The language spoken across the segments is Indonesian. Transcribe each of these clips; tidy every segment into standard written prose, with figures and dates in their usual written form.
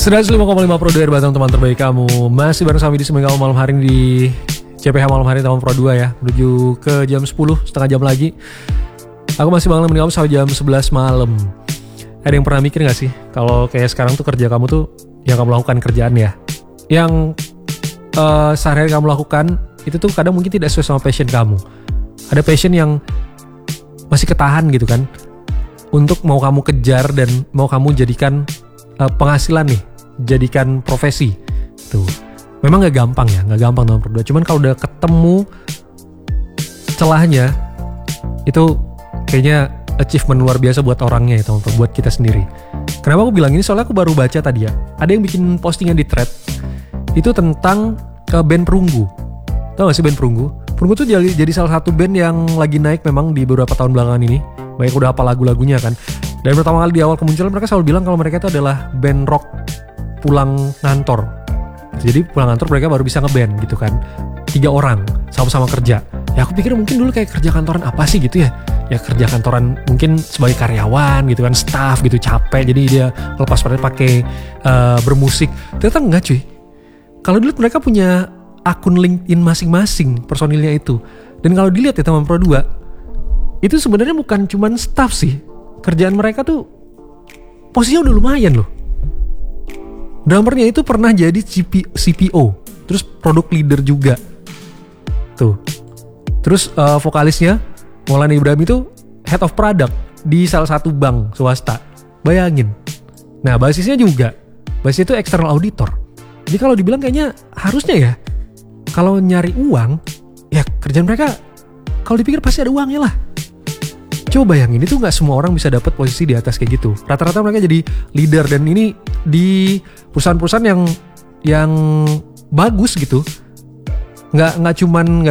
105,5 Pro 2 Batang, teman terbaik kamu. Masih bareng sama di Seminggu malam hari ini di CPH malam hari tahun Pro 2 ya. Menuju ke jam 10, setengah jam lagi. Aku masih bangun kamu sampai jam 11 malam. Ada yang pernah mikir gak sih kalau kayak sekarang tuh kerja kamu tuh yang kamu lakukan kerjaan ya, yang sehari-hari kamu lakukan itu tuh kadang mungkin tidak sesuai sama passion kamu. Ada passion yang masih ketahan gitu kan, untuk mau kamu kejar dan mau kamu jadikan penghasilan nih, jadikan profesi. Tuh, memang gak gampang ya, gak gampang nomor berdua. Cuman kalau udah ketemu celahnya, itu kayaknya achievement luar biasa buat orangnya ya, teman-teman, buat kita sendiri. Kenapa aku bilang ini? Soalnya aku baru baca tadi ya, ada yang bikin postingan di thread itu tentang band Perunggu. Tahu gak sih band Perunggu? Perunggu tuh jadi salah satu band yang lagi naik memang di beberapa tahun belakangan ini. Banyak udah hafal lagu-lagunya kan. Dan pertama kali di awal kemunculan mereka selalu bilang kalau mereka itu adalah band rock pulang ngantor. Jadi pulang ngantor mereka baru bisa ngeband gitu kan. 3 orang sama-sama kerja. Ya aku pikir mungkin dulu kayak kerja kantoran apa sih gitu ya. Ya kerja kantoran mungkin sebagai karyawan gitu kan, staff gitu, capek. Jadi dia lepas pakai bermusik. Ternyata enggak cuy. Kalau dilihat mereka punya akun LinkedIn masing-masing personilnya itu. Dan kalau dilihat ya teman Pro 2, itu sebenarnya bukan cuman staff sih. Kerjaan mereka tuh posisinya udah lumayan loh. Drummernya itu pernah jadi CPO, terus product leader juga. Tuh. Terus vokalisnya Maulana Ibrahim itu head of product di salah satu bank swasta. Bayangin. Nah, basisnya juga. Basisnya itu external auditor. Jadi kalau dibilang kayaknya harusnya ya, kalau nyari uang, ya kerjaan mereka kalau dipikir pasti ada uangnya lah. Coba bayangin, itu gak semua orang bisa dapat posisi di atas kayak gitu. Rata-rata mereka jadi leader, dan ini di perusahaan-perusahaan yang bagus gitu. Nggak cuman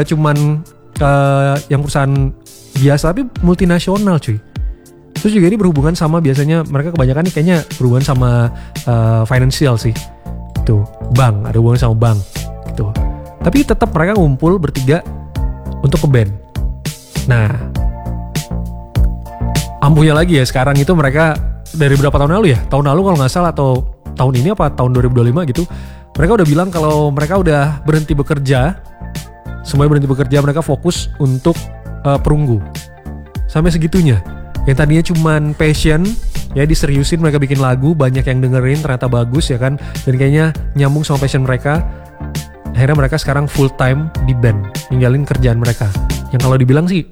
yang perusahaan biasa, tapi multinasional cuy. Terus juga ini berhubungan sama, biasanya mereka kebanyakan nih kayaknya berhubungan sama financial sih. Tuh, bank, ada hubungan sama bank gitu. Tapi tetap mereka ngumpul bertiga untuk ke band. Nah, ampuhnya lagi ya, sekarang itu mereka dari berapa tahun lalu ya? Tahun lalu kalau nggak salah, atau tahun ini apa tahun 2025 gitu. Mereka udah bilang kalau mereka udah berhenti bekerja. Semuanya berhenti bekerja, mereka fokus untuk Perunggu. Sampai segitunya. Yang tadinya cuman passion, ya diseriusin, mereka bikin lagu, banyak yang dengerin, ternyata bagus ya kan. Dan kayaknya nyambung sama passion mereka. Akhirnya mereka sekarang full time di band, ninggalin kerjaan mereka. Yang kalau dibilang sih,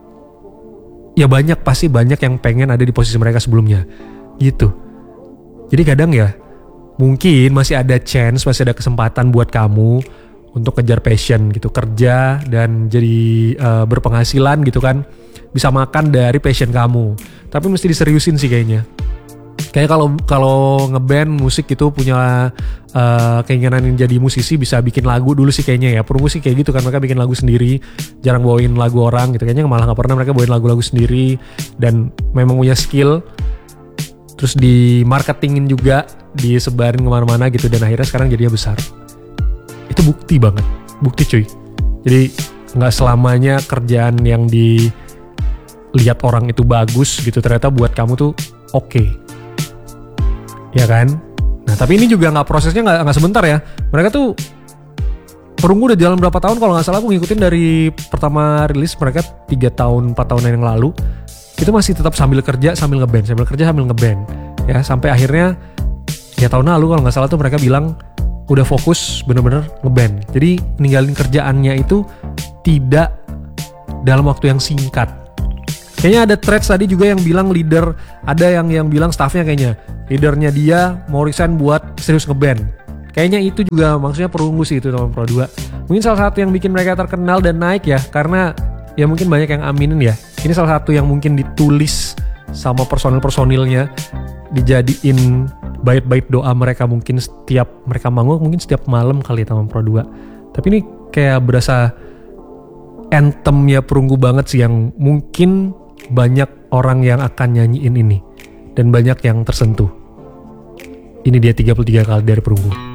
ya pasti banyak yang pengen ada di posisi mereka sebelumnya gitu. Jadi kadang ya mungkin masih ada chance, masih ada kesempatan buat kamu untuk kejar passion gitu, kerja dan jadi berpenghasilan gitu kan, bisa makan dari passion kamu. Tapi mesti diseriusin sih kayaknya. Kayak kalau ngeband musik gitu, punya keinginan jadi musisi, bisa bikin lagu dulu sih kayaknya ya. Perunggu sih kayak gitu kan, mereka bikin lagu sendiri, jarang bawain lagu orang gitu. Kayaknya malah gak pernah mereka bawain lagu-lagu sendiri, dan memang punya skill. Terus di marketingin juga, disebarin kemana-mana gitu, dan akhirnya sekarang jadinya besar. Itu bukti banget, bukti cuy. Jadi gak selamanya kerjaan yang dilihat orang itu bagus gitu, ternyata buat kamu tuh oke. Ya kan? Nah, tapi ini juga prosesnya nggak sebentar ya. Mereka tuh Perunggu udah jalan berapa tahun, kalau nggak salah aku ngikutin dari pertama rilis mereka 3 tahun 4 tahun yang lalu. Itu masih tetap sambil kerja sambil ngeband, ya sampai akhirnya ya tahun lalu kalau nggak salah tuh mereka bilang udah fokus bener-bener ngeband. Jadi ninggalin kerjaannya itu tidak dalam waktu yang singkat. Kayaknya ada threads tadi juga yang bilang leader, ada yang bilang staffnya kayaknya leadernya dia mau resign buat serius ngeband. Kayaknya itu juga maksudnya Perunggu sih itu teman Pro 2. Mungkin salah satu yang bikin mereka terkenal dan naik ya, karena ya mungkin banyak yang aminin ya. Ini salah satu yang mungkin ditulis sama personil-personilnya, dijadiin bait-bait doa mereka mungkin setiap mereka manggung, mungkin setiap malam kali ya teman Pro 2. Tapi ini kayak berasa anthemnya Perunggu banget sih, yang mungkin banyak orang yang akan nyanyiin ini dan banyak yang tersentuh. Ini dia 33 kali dari Perunggu.